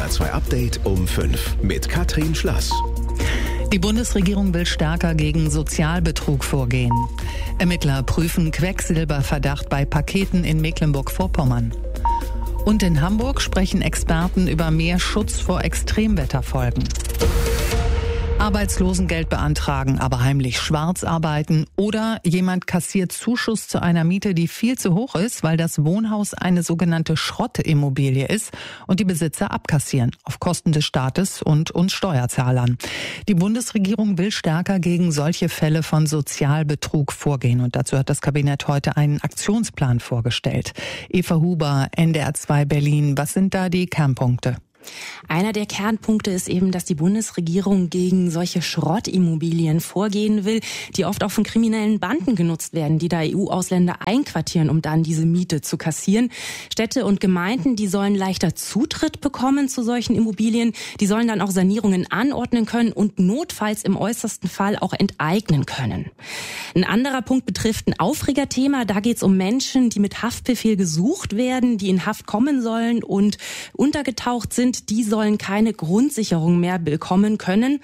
SWR 2 Update um 5 mit Katrin Schlass. Die Bundesregierung will stärker gegen Sozialbetrug vorgehen. Ermittler prüfen Quecksilberverdacht bei Paketen in Mecklenburg-Vorpommern. Und in Hamburg sprechen Experten über mehr Schutz vor Extremwetterfolgen. Arbeitslosengeld beantragen, aber heimlich schwarz arbeiten oder jemand kassiert Zuschuss zu einer Miete, die viel zu hoch ist, weil das Wohnhaus eine sogenannte Schrottimmobilie ist und die Besitzer abkassieren, auf Kosten des Staates und uns Steuerzahlern. Die Bundesregierung will stärker gegen solche Fälle von Sozialbetrug vorgehen und dazu hat das Kabinett heute einen Aktionsplan vorgestellt. Eva Huber, NDR 2 Berlin, was sind da die Kernpunkte? Einer der Kernpunkte ist eben, dass die Bundesregierung gegen solche Schrottimmobilien vorgehen will, die oft auch von kriminellen Banden genutzt werden, die da EU-Ausländer einquartieren, um dann diese Miete zu kassieren. Städte und Gemeinden, die sollen leichter Zutritt bekommen zu solchen Immobilien. Die sollen dann auch Sanierungen anordnen können und notfalls im äußersten Fall auch enteignen können. Ein anderer Punkt betrifft ein Aufregerthema. Da geht es um Menschen, die mit Haftbefehl gesucht werden, die in Haft kommen sollen und untergetaucht sind. Die sollen keine Grundsicherung mehr bekommen können.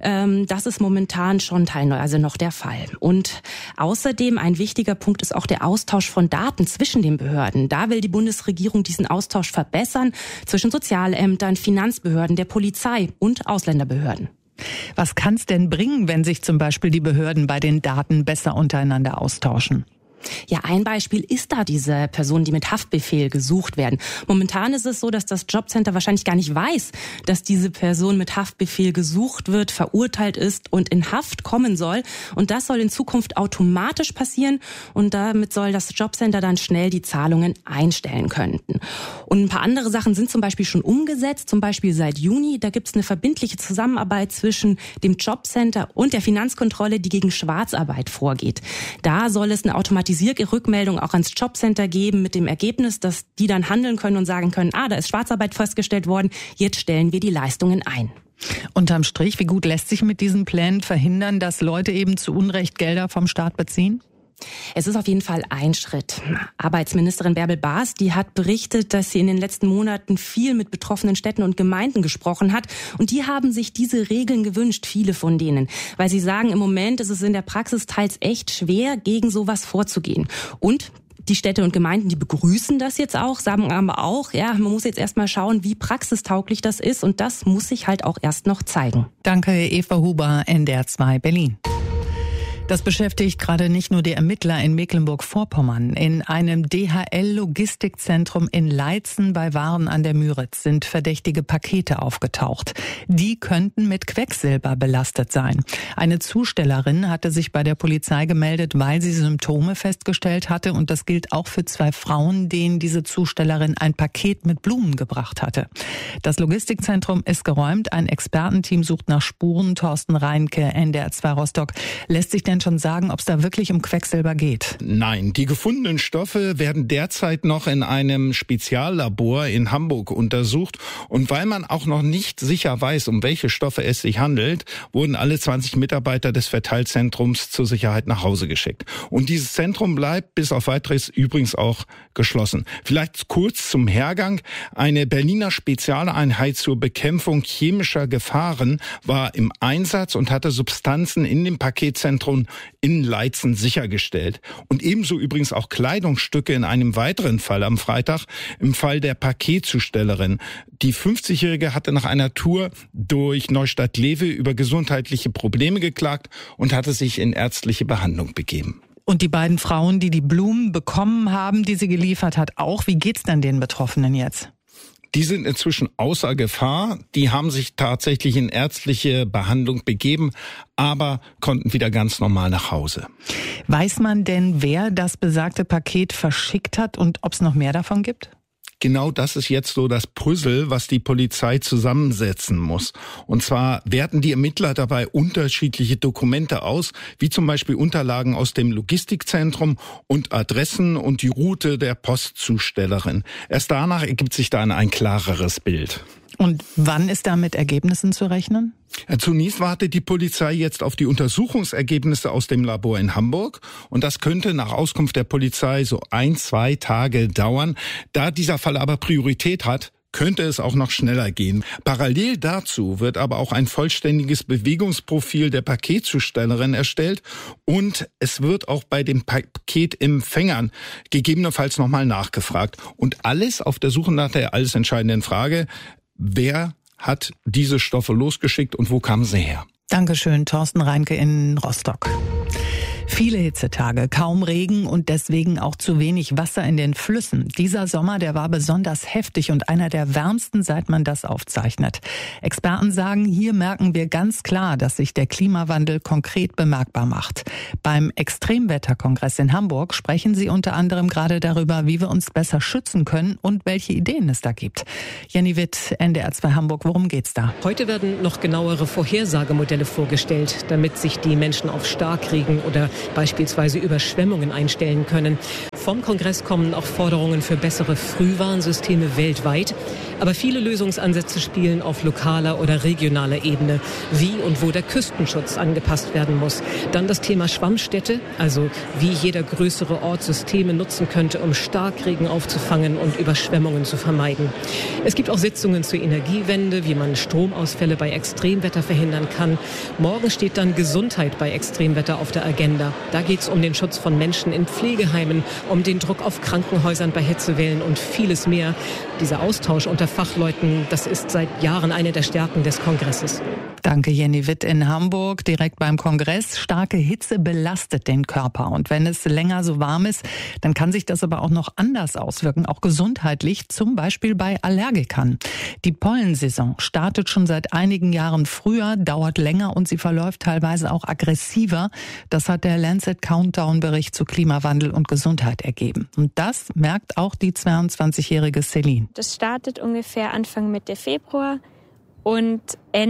Das ist momentan schon teilweise noch der Fall. Und außerdem ein wichtiger Punkt ist auch der Austausch von Daten zwischen den Behörden. Da will die Bundesregierung diesen Austausch verbessern zwischen Sozialämtern, Finanzbehörden, der Polizei und Ausländerbehörden. Was kann es denn bringen, wenn sich zum Beispiel die Behörden bei den Daten besser untereinander austauschen? Ja, ein Beispiel ist da diese Personen, die mit Haftbefehl gesucht werden. Momentan ist es so, dass das Jobcenter wahrscheinlich gar nicht weiß, dass diese Person mit Haftbefehl gesucht wird, verurteilt ist und in Haft kommen soll. Und das soll in Zukunft automatisch passieren und damit soll das Jobcenter dann schnell die Zahlungen einstellen können. Und ein paar andere Sachen sind zum Beispiel schon umgesetzt, zum Beispiel seit Juni. Da gibt es eine verbindliche Zusammenarbeit zwischen dem Jobcenter und der Finanzkontrolle, die gegen Schwarzarbeit vorgeht. Da soll es eine automatisierte Rückmeldung auch ans Jobcenter geben mit dem Ergebnis, dass die dann handeln können und sagen können, da ist Schwarzarbeit festgestellt worden, jetzt stellen wir die Leistungen ein. Unterm Strich, wie gut lässt sich mit diesen Plänen verhindern, dass Leute eben zu Unrecht Gelder vom Staat beziehen? Es ist auf jeden Fall ein Schritt. Arbeitsministerin Bärbel Baas, die hat berichtet, dass sie in den letzten Monaten viel mit betroffenen Städten und Gemeinden gesprochen hat. Und die haben sich diese Regeln gewünscht, viele von denen. Weil sie sagen, im Moment ist es in der Praxis teils echt schwer, gegen sowas vorzugehen. Und die Städte und Gemeinden, die begrüßen das jetzt auch, sagen aber auch, man muss jetzt erstmal schauen, wie praxistauglich das ist. Und das muss sich halt auch erst noch zeigen. Danke, Eva Huber, NDR 2 Berlin. Das beschäftigt gerade nicht nur die Ermittler in Mecklenburg-Vorpommern. In einem DHL-Logistikzentrum in Leitzen bei Waren an der Müritz sind verdächtige Pakete aufgetaucht. Die könnten mit Quecksilber belastet sein. Eine Zustellerin hatte sich bei der Polizei gemeldet, weil sie Symptome festgestellt hatte. Und das gilt auch für 2 Frauen, denen diese Zustellerin ein Paket mit Blumen gebracht hatte. Das Logistikzentrum ist geräumt. Ein Expertenteam sucht nach Spuren. Thorsten Reinke, NDR 2 Rostock. Lässt sich denn schon sagen, ob es da wirklich um Quecksilber geht? Nein, die gefundenen Stoffe werden derzeit noch in einem Speziallabor in Hamburg untersucht. Und weil man auch noch nicht sicher weiß, um welche Stoffe es sich handelt, wurden alle 20 Mitarbeiter des Verteilzentrums zur Sicherheit nach Hause geschickt. Und dieses Zentrum bleibt bis auf Weiteres übrigens auch geschlossen. Vielleicht kurz zum Hergang. Eine Berliner Spezialeinheit zur Bekämpfung chemischer Gefahren war im Einsatz und hatte Substanzen in dem Paketzentrum in Leitzen sichergestellt. Und ebenso übrigens auch Kleidungsstücke in einem weiteren Fall am Freitag, im Fall der Paketzustellerin. Die 50-Jährige hatte nach einer Tour durch Neustadt-Lewe über gesundheitliche Probleme geklagt und hatte sich in ärztliche Behandlung begeben. Und die beiden Frauen, die die Blumen bekommen haben, die sie geliefert hat, auch. Wie geht's denn den Betroffenen jetzt? Die sind inzwischen außer Gefahr. Die haben sich tatsächlich in ärztliche Behandlung begeben, aber konnten wieder ganz normal nach Hause. Weiß man denn, wer das besagte Paket verschickt hat und ob es noch mehr davon gibt? Genau das ist jetzt so das Puzzle, was die Polizei zusammensetzen muss. Und zwar werten die Ermittler dabei unterschiedliche Dokumente aus, wie zum Beispiel Unterlagen aus dem Logistikzentrum und Adressen und die Route der Postzustellerin. Erst danach ergibt sich dann ein klareres Bild. Und wann ist da mit Ergebnissen zu rechnen? Zunächst wartet die Polizei jetzt auf die Untersuchungsergebnisse aus dem Labor in Hamburg. Und das könnte nach Auskunft der Polizei so 1-2 Tage dauern. Da dieser Fall aber Priorität hat, könnte es auch noch schneller gehen. Parallel dazu wird aber auch ein vollständiges Bewegungsprofil der Paketzustellerin erstellt und es wird auch bei den Paketempfängern gegebenenfalls nochmal nachgefragt. Und alles auf der Suche nach der alles entscheidenden Frage, wer hat diese Stoffe losgeschickt und wo kamen sie her? Dankeschön, Thorsten Reinke in Rostock. Viele Hitzetage, kaum Regen und deswegen auch zu wenig Wasser in den Flüssen. Dieser Sommer, der war besonders heftig und einer der wärmsten, seit man das aufzeichnet. Experten sagen, hier merken wir ganz klar, dass sich der Klimawandel konkret bemerkbar macht. Beim Extremwetterkongress in Hamburg sprechen sie unter anderem gerade darüber, wie wir uns besser schützen können und welche Ideen es da gibt. Jenny Witt, NDR 2 Hamburg, worum geht's da? Heute werden noch genauere Vorhersagemodelle vorgestellt, damit sich die Menschen auf Starkregen oder beispielsweise Überschwemmungen einstellen können. Vom Kongress kommen auch Forderungen für bessere Frühwarnsysteme weltweit. Aber viele Lösungsansätze spielen auf lokaler oder regionaler Ebene, wie und wo der Küstenschutz angepasst werden muss. Dann das Thema Schwammstädte, also wie jeder größere Ort Systeme nutzen könnte, um Starkregen aufzufangen und Überschwemmungen zu vermeiden. Es gibt auch Sitzungen zur Energiewende, wie man Stromausfälle bei Extremwetter verhindern kann. Morgen steht dann Gesundheit bei Extremwetter auf der Agenda. Da geht es um den Schutz von Menschen in Pflegeheimen, um den Druck auf Krankenhäusern bei Hitzewellen und vieles mehr. Dieser Austausch unter Fachleuten, das ist seit Jahren eine der Stärken des Kongresses. Danke, Jenny Witt in Hamburg, direkt beim Kongress. Starke Hitze belastet den Körper. Und wenn es länger so warm ist, dann kann sich das aber auch noch anders auswirken, auch gesundheitlich, zum Beispiel bei Allergikern. Die Pollensaison startet schon seit einigen Jahren früher, dauert länger und sie verläuft teilweise auch aggressiver. Das hat der Lancet Countdown-Bericht zu Klimawandel und Gesundheit ergeben. Und das merkt auch die 22-jährige Celine. Das startet ungefähr Anfang Mitte Februar und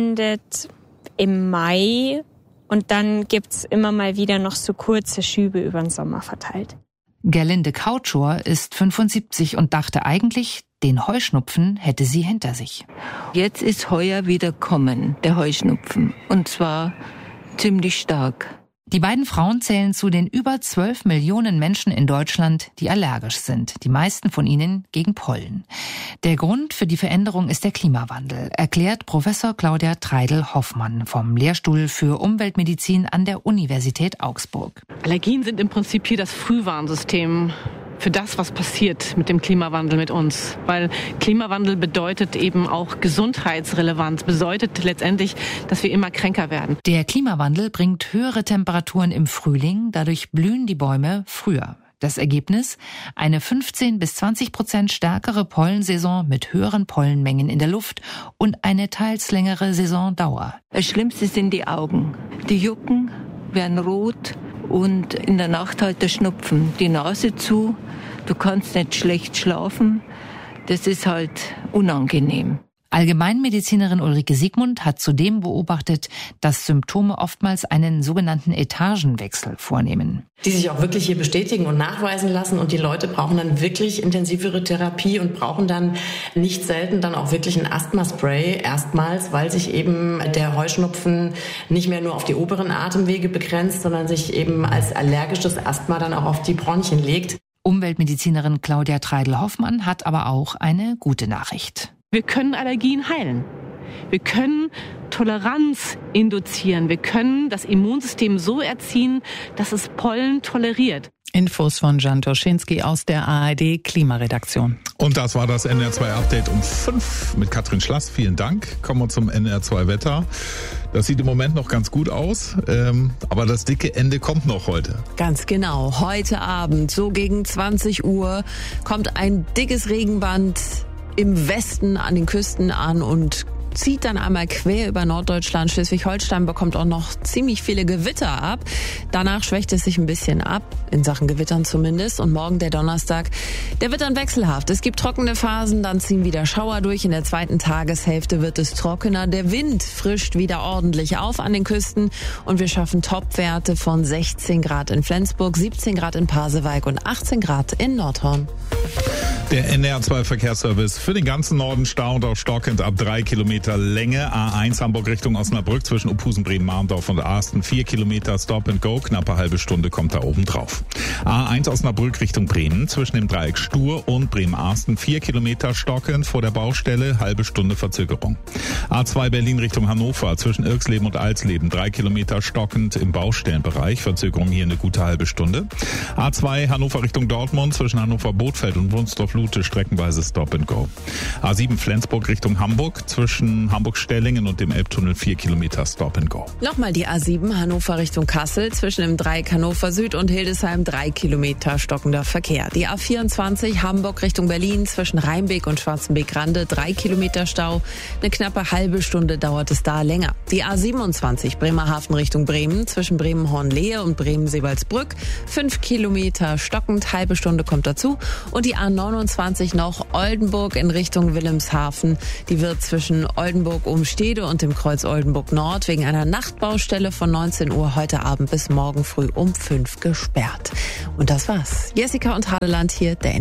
endet im Mai. Und dann gibt's immer mal wieder noch so kurze Schübe über den Sommer verteilt. Gerlinde Kautschor ist 75 und dachte eigentlich, den Heuschnupfen hätte sie hinter sich. Jetzt ist heuer wieder kommen, der Heuschnupfen. Und zwar ziemlich stark. Die beiden Frauen zählen zu den über 12 Millionen Menschen in Deutschland, die allergisch sind. Die meisten von ihnen gegen Pollen. Der Grund für die Veränderung ist der Klimawandel, erklärt Professor Claudia Treidel-Hoffmann vom Lehrstuhl für Umweltmedizin an der Universität Augsburg. Allergien sind im Prinzip hier das Frühwarnsystem für das, was passiert mit dem Klimawandel mit uns. Weil Klimawandel bedeutet eben auch Gesundheitsrelevanz, bedeutet letztendlich, dass wir immer kränker werden. Der Klimawandel bringt höhere Temperaturen im Frühling, dadurch blühen die Bäume früher. Das Ergebnis? Eine 15-20% stärkere Pollensaison mit höheren Pollenmengen in der Luft und eine teils längere Saisondauer. Das Schlimmste sind die Augen. Die jucken, werden rot und in der Nacht halt der Schnupfen. Die Nase zu, du kannst nicht schlecht schlafen. Das ist halt unangenehm. Allgemeinmedizinerin Ulrike Siegmund hat zudem beobachtet, dass Symptome oftmals einen sogenannten Etagenwechsel vornehmen. Die sich auch wirklich hier bestätigen und nachweisen lassen und die Leute brauchen dann wirklich intensivere Therapie und brauchen dann nicht selten dann auch wirklich ein Asthma-Spray erstmals, weil sich eben der Heuschnupfen nicht mehr nur auf die oberen Atemwege begrenzt, sondern sich eben als allergisches Asthma dann auch auf die Bronchien legt. Umweltmedizinerin Claudia Treidel-Hoffmann hat aber auch eine gute Nachricht. Wir können Allergien heilen. Wir können Toleranz induzieren. Wir können das Immunsystem so erziehen, dass es Pollen toleriert. Infos von Jan Toschinski aus der ARD Klimaredaktion. Und das war das NDR 2 Update um 5 mit Katrin Schlass. Vielen Dank. Kommen wir zum NDR 2 Wetter. Das sieht im Moment noch ganz gut aus, aber das dicke Ende kommt noch heute. Ganz genau. Heute Abend, so gegen 20 Uhr, kommt ein dickes Regenband im Westen an den Küsten an und zieht dann einmal quer über Norddeutschland. Schleswig-Holstein bekommt auch noch ziemlich viele Gewitter ab. Danach schwächt es sich ein bisschen ab, in Sachen Gewittern zumindest. Und morgen, der Donnerstag, der wird dann wechselhaft. Es gibt trockene Phasen, dann ziehen wieder Schauer durch. In der zweiten Tageshälfte wird es trockener. Der Wind frischt wieder ordentlich auf an den Küsten. Und wir schaffen Topwerte von 16 Grad in Flensburg, 17 Grad in Pasewalk und 18 Grad in Nordhorn. Der NDR 2 Verkehrsservice für den ganzen Norden stauend auch stockend ab 3 Kilometer Kilometer Länge. A1 Hamburg Richtung Osnabrück zwischen Uphusen, Bremen-Marndorf und Asten. 4 Kilometer Stop and Go. Knappe halbe Stunde kommt da oben drauf. A1 Osnabrück Richtung Bremen zwischen dem Dreieck Stur und Bremen-Asten. 4 Kilometer stockend vor der Baustelle. Halbe Stunde Verzögerung. A2 Berlin Richtung Hannover zwischen Irxleben und Alsleben. 3 Kilometer stockend im Baustellenbereich. Verzögerung hier eine gute halbe Stunde. A2 Hannover Richtung Dortmund zwischen Hannover-Bothfeld und Wunstorf-Lute streckenweise Stop and Go. A7 Flensburg Richtung Hamburg zwischen Hamburg-Stellingen und dem Elbtunnel 4 Kilometer Stop and Go. Nochmal die A7 Hannover Richtung Kassel zwischen dem Dreieck Hannover Süd und Hildesheim 3 Kilometer stockender Verkehr. Die A24 Hamburg Richtung Berlin zwischen Rheinbeek und Schwarzenbeek-Rande 3 Kilometer Stau. Eine knappe halbe Stunde dauert es da länger. Die A27 Bremerhaven Richtung Bremen zwischen Bremen-Hornlehe und Bremen-Seewaldsbrück 5 Kilometer stockend, halbe Stunde kommt dazu. Und die A29 noch Oldenburg in Richtung Wilhelmshaven. Die wird zwischen Oldenburg-Umstede und dem Kreuz Oldenburg Nord wegen einer Nachtbaustelle von 19 Uhr heute Abend bis morgen früh um 5 gesperrt. Und das war's. Jessica und Hadeland hier, der